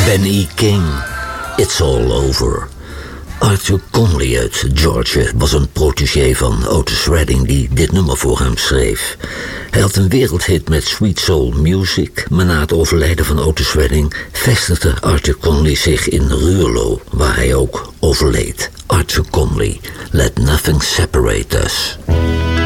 Benny King, It's All Over. Arthur Conley uit Georgia was een protégé van Otis Redding die dit nummer voor hem schreef. Hij had een wereldhit met Sweet Soul Music, maar na het overlijden van Otis Redding vestigde Arthur Conley zich in Ruurlo, waar hij ook overleed. Arthur Conley, Let Nothing Separate Us.